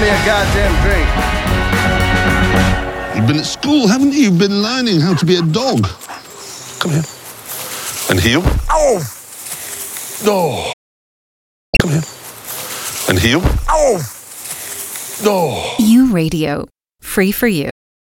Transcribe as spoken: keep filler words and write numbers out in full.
me a goddamn drink. You've been at school, haven't you? You've been learning how to be a dog. Come here. And heel. Oh! No. Come here. And heel. Oh! No. U Radio. Free for you.